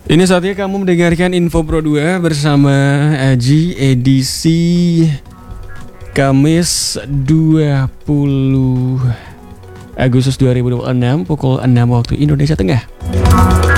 Ini saatnya kamu mendengarkan Info Pro 2 bersama Aji, edisi Kamis 20 Agustus 2026 pukul 6 waktu Indonesia Tengah.